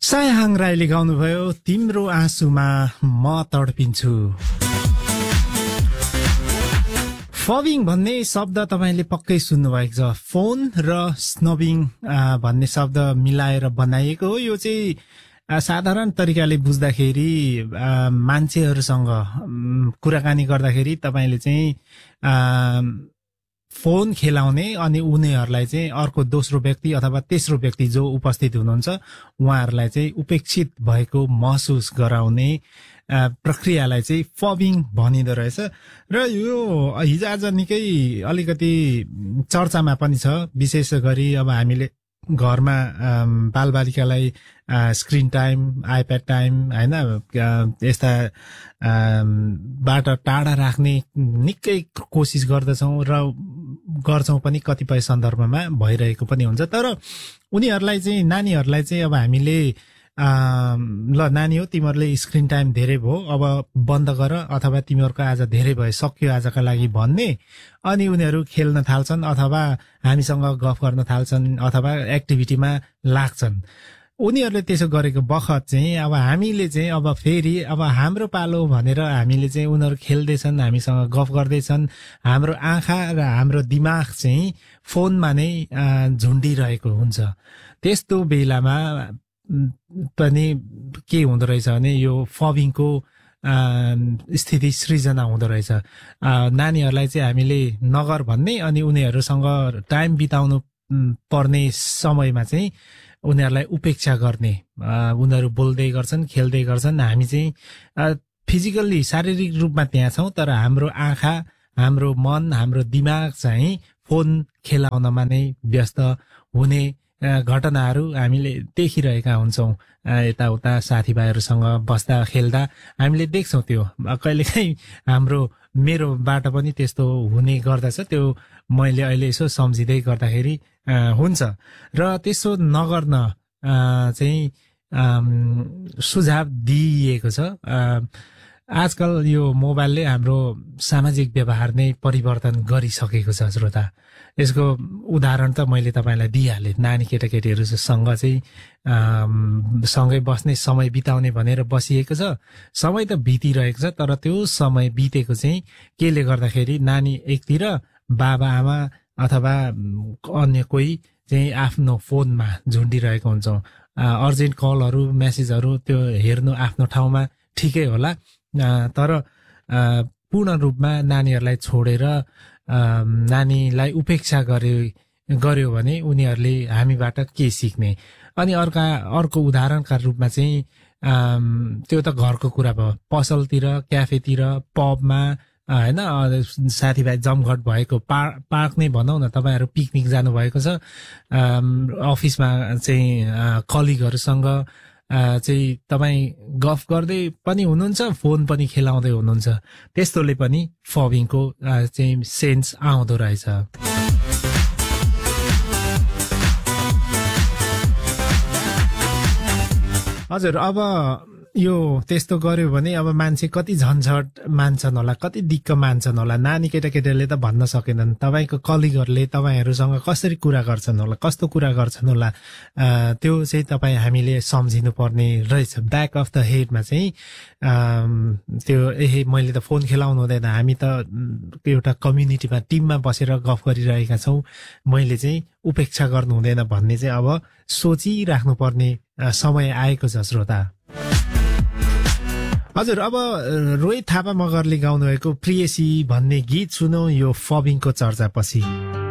सायाहाङ राईले गाउनुभयो तिम्रो आँसुमा म तडपिन्छु। फबिङ भन्ने शब्द तपाईले पक्कै सुन्नुभएको छ। फोन र स्नबिङ भन्ने शब्द मिलाएर बनाइएको हो। यो चाहिँ साधारण तरिकाले बुझ्दाखेरि मान्छेहरूसँग कुराकानी गर्दाखेरि तपाईले चाहिँ फोन खेलाउने अनि उनीहरूलाई चाहिँ अर्को दोस्रो व्यक्ति अथवा तेस्रो व्यक्ति जो उपस्थित हुनुहुन्छ उहाँहरूलाई चाहिँ उपेक्षित भएको महसुस गराउने प्रक्रियालाई चाहिँ फबिङ भनिदो रहेछ। र यो हिजोआज निकै अलिकति चर्चामा पनि छ। विशेष गरी अब हामीले घरमा बालबालिकालाई स्क्रिन टाइम, आइप्याड टाइम हैन यस्ता बाट टाढा राख्ने निकै कोसिस गर्दछौं र गर्छौं पनि, कतिपय सन्दर्भमा भइरहेको पनि हुन्छ। तर उनीहरूलाई चाहिँ नानीहरूलाई चाहिँ अब हामीले ल नानी हो तिमीहरूले स्क्रिन टाइम धेरै भयो अब बन्द गर अथवा तिमीहरूको आज धेरै भयो सक्यो आजका लागि भन्ने, अनि उनीहरू खेल्न थाल्छन् अथवा हामीसँग गफ गर्न थाल्छन् अथवा एक्टिभिटीमा लाग्छन्। उनीहरूले त्यसो गरेको बखत चाहिँ अब हामीले चाहिँ अब फेरि अब हाम्रो पालो भनेर हामीले चाहिँ उनीहरू खेल्दैछन्, हामीसँग गफ गर्दैछन्, हाम्रो आँखा र हाम्रो दिमाग चाहिँ फोनमा नै झुन्डिरहेको हुन्छ। त्यस्तो बेलामा पनि के हुँदो रहेछ भने यो फबिङको स्थिति सृजना हुँदो रहेछ। नानीहरूलाई चाहिँ हामीले नगर भन्ने अनि उनीहरूसँग टाइम बिताउनु पर्ने समयमा चाहिँ उनीहरूलाई उपेक्षा गर्ने। उनीहरू बोल्दै गर्छन्, खेल्दै गर्छन्, हामी चाहिँ फिजिकल्ली शारीरिक रूपमा त्यहाँ छौं तर हाम्रो आँखा, हाम्रो मन, हाम्रो दिमाग चाहिँ फोन खेलाउनमा नै व्यस्त हुने घटनाहरू हामीले देखिरहेका हुन्छौं। यताउता साथीभाइहरूसँग बस्दा खेल्दा हामीले देख्छौं। त्यो कहिलेकाहीँ मेरोबाट पनि त्यस्तो हुने गर्दछ। त्यो मैले अहिले यसो सम्झिँदै गर्दाखेरि हुन्छ। र त्यसो नगर्न चाहिँ सुझाव दिइएको छ। आजकल यो मोबाइलले हाम्रो सामाजिक व्यवहार नै परिवर्तन गरिसकेको छ श्रोता। यसको उदाहरण त मैले तपाईलाई दिइहालेँ। नानी केटाकेटीहरूसँग चाहिँ सँगै बस्ने, समय बिताउने भनेर बसिएको छ। समय त बितिरहेको छ तर त्यो समय बितेको चाहिँ केले गर्दाखेरि नानी एकतिर, बाबा आमा अथवा अन्य कोही चाहिँ आफ्नो फोनमा झुन्डिरहेको हुन्छौं। अर्जेन्ट कलहरू, मेसेजहरू त्यो हेर्नु आफ्नो ठाउँमा ठिकै होला, तर पूर्ण रूपमा नानीहरूलाई छोडेर नानीलाई उपेक्षा गर्यो भने उनीहरूले हामीबाट के सिक्ने। अनि अर्को उदाहरणका रूपमा चाहिँ त्यो त घरको कुरा भयो। पसलतिर, क्याफेतिर, पबमा हैन साथीभाइ जमघट भएको पार्क नै भनौँ न, तपाईहरु पिकनिक जानु भएको छ, अफिसमा चाहिँ कलिगहरुसँग चाहिँ तपाई गफ गर्दै पनि हुनुहुन्छ, फोन पनि खेलाउँदै हुनुहुन्छ। त्यस्तोले पनि फबिङको चाहिँ सेन्स आउँदो रहेछ। हजुर, अब यो त्यस्तो गर्यो भने अब मान्छे कति झन्झट मान्छन् होला, कति दिक्क मान्छन् होला। नानी केटाकेटीहरूले त भन्न सकेनन्, तपाईको कलिगहरुले तपाईहरुसँग कसरी कुरा गर्छन् होला, कस्तो कुरा गर्छन् होला, त्यो चाहिँ तपाई हामीले सम्झिनु पर्ने रहेछ। ब्याक अफ द हेडमा चाहिँ त्यो मैले त फोन खेलाउनु हुँदैन, हामी त एउटा कम्युनिटीमा टिममा बसेर गफ गरिरहेका छौं, मैले चाहिँ उपेक्षा गर्नु हुँदैन भन्ने चाहिँ अब सोचिराख्नु पर्ने समय आएको छ श्रोता। हजुर, अब रोहित थापा मगरले गाउनु भएको प्रियसी भन्ने गीत सुनौ यो फबिङको चर्चापछि।